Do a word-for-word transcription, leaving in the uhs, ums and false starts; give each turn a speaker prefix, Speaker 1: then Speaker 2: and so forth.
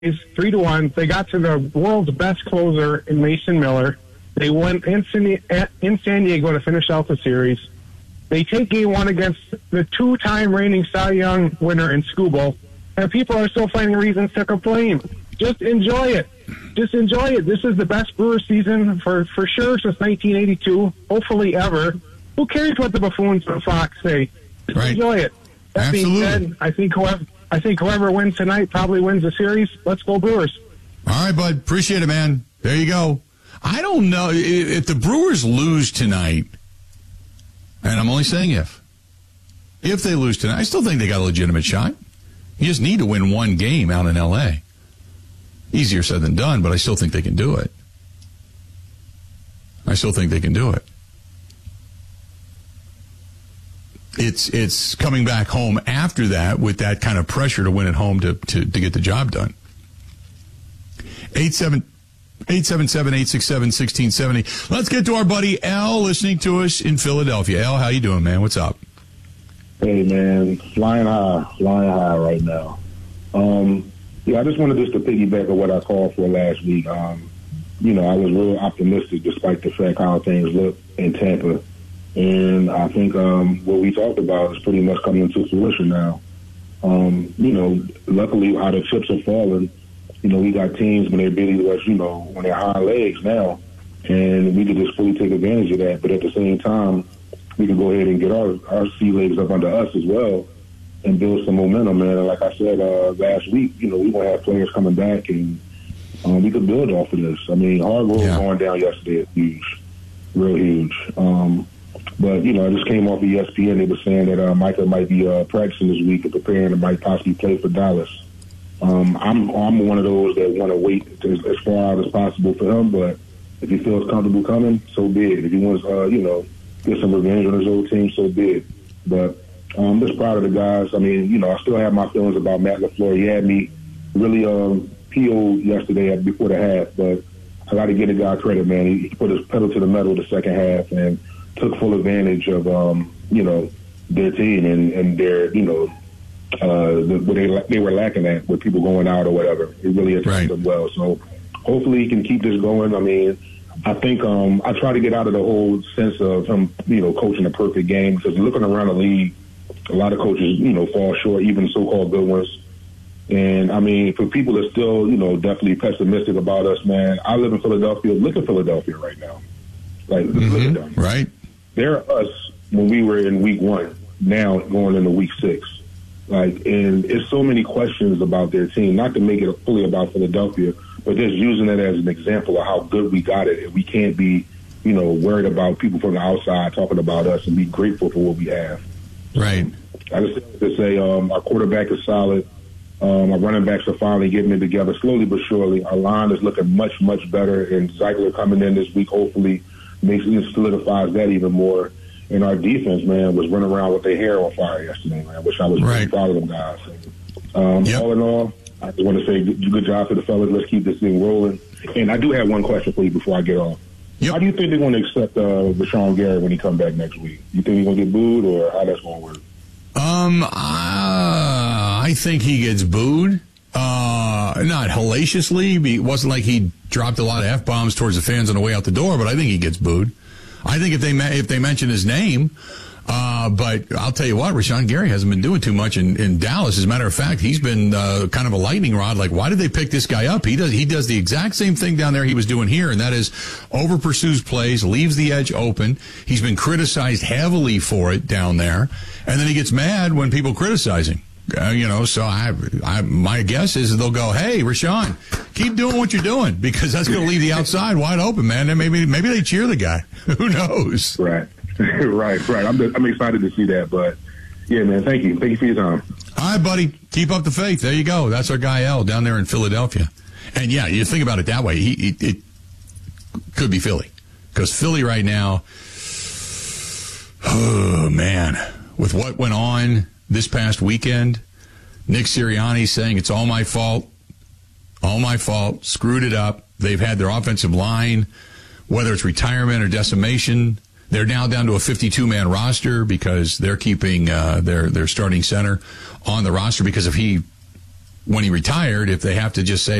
Speaker 1: three to one. They got to the world's best closer in Mason Miller. They went in San, in San Diego to finish out the series. They take game one against the two-time reigning Cy Young winner in Skubal, and people are still finding reasons to complain. Just enjoy it. Just enjoy it. This is the best Brewers season for, for sure since nineteen eighty-two, hopefully ever. Who cares what the buffoons on Fox say? Just
Speaker 2: right.
Speaker 1: enjoy it. That
Speaker 2: Absolutely.
Speaker 1: being said, I think whoever I think whoever wins tonight probably wins the series. Let's go Brewers.
Speaker 2: All right, bud. Appreciate it, man. There you go. I don't know if the Brewers lose tonight, and I'm only saying if. If they lose tonight, I still think they got a legitimate shot. You just need to win one game out in L A. Easier said than done, but I still think they can do it. I still think they can do it. It's it's coming back home after that with that kind of pressure to win at home to, to, to get the job done. eight seven seven, eight six seven, one six seven zero. Let's get to our buddy Al listening to us in Philadelphia. Al, how you doing, man? What's up?
Speaker 3: Hey, man. Flying high. Flying high right now. Um, yeah, I just wanted just to piggyback on what I called for last week. Um, you know, I was real optimistic despite the fact how things look in Tampa. And I think um, what we talked about is pretty much coming into fruition now. Um, you know, luckily how the chips are falling, you know, we got teams when they're beating us, you know, when they're high legs now. And we could just fully take advantage of that. But at the same time, we can go ahead and get our, our sea legs up under us as well and build some momentum, man. And like I said uh, last week, you know, we're going to have players coming back and um, we could build off of this. I mean, Hargrove yeah. going down yesterday is huge, real huge. Um, but, you know, I just came off of E S P N. They were saying that uh, Micah might be uh, practicing this week and preparing and might possibly play for Dallas. Um, I'm I'm one of those that want to wait as, as far out as possible for him, but if he feels comfortable coming, so be it. If he wants, uh, you know, get some revenge on his old team, so be it. But I'm um, just proud of the guys. I mean, you know, I still have my feelings about Matt LaFleur. He had me really um, P O'd yesterday before the half, but I got to give the guy credit, man. He, he put his pedal to the metal the second half and took full advantage of, um, you know, their team and, and their, you know, uh, the, what they they were lacking at with people going out or whatever. It really attacked
Speaker 2: right.
Speaker 3: them well. So hopefully he can keep this going. I mean, I think um, I try to get out of the whole sense of him, you know, coaching a perfect game because looking around the league, a lot of coaches, you know, fall short, even so-called good ones. And, I mean, for people that still, you know, definitely pessimistic about us, man, I live in Philadelphia. Look at Philadelphia right now. Like,
Speaker 2: mm-hmm.
Speaker 3: look at them.
Speaker 2: Right.
Speaker 3: They're us when we were in week one, now going into week six. Like, and it's so many questions about their team, not to make it fully about Philadelphia, but just using it as an example of how good we got it. And we can't be, you know, worried about people from the outside talking about us and be grateful for what we have.
Speaker 2: Right.
Speaker 3: I just have to say um, our quarterback is solid. Um, our running backs are finally getting it together slowly but surely. Our line is looking much, much better. And Zeigler coming in this week hopefully makes it solidifies that even more. And our defense, man, was running around with their hair on fire yesterday, man, which I was
Speaker 2: right.
Speaker 3: really proud of them guys. Um,
Speaker 2: yep.
Speaker 3: All in all, I just want to say good, good job to the fellas. Let's keep this thing rolling. And I do have one question for you before I get off.
Speaker 2: Yep.
Speaker 3: How do you think they're going to accept uh, Rashawn Gary when he comes back next week? You think he's going to get booed or how that's going to work?
Speaker 2: Um, uh, I think he gets booed. Uh, not hellaciously. It wasn't like he dropped a lot of F-bombs towards the fans on the way out the door, but I think he gets booed. I think if they if they mention his name, uh, but I'll tell you what, Rashawn Gary hasn't been doing too much in, in Dallas. As a matter of fact, he's been uh, kind of a lightning rod. Like, why did they pick this guy up? He does he does the exact same thing down there he was doing here, and that is over pursues plays, leaves the edge open. He's been criticized heavily for it down there, and then he gets mad when people criticize him. Uh, you know, so I, I, my guess is they'll go, hey, Rashawn, keep doing what you're doing because that's going to leave the outside wide open, man. And maybe maybe they cheer the guy. Who knows?
Speaker 3: Right, right, right. I'm I'm excited to see that, but yeah, man. Thank you, thank you for your time.
Speaker 2: All right, buddy. Keep up the faith. There you go. That's our guy L down there in Philadelphia. And yeah, you think about it that way. He, he it could be Philly because Philly right now. Oh man, with what went on this past weekend, Nick Sirianni saying it's all my fault, all my fault, screwed it up. They've had their offensive line, whether it's retirement or decimation. They're now down to a fifty-two man roster because they're keeping uh, their their starting center on the roster because if he when he retired, if they have to just say,